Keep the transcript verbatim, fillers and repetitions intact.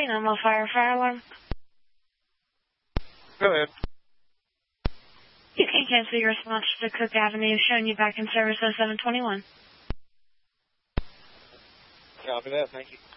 eight, normal fire, fire alarm. Go ahead. You can cancel your response to Cook Avenue, showing you back in service oh seven twenty-one. Copy that, thank you.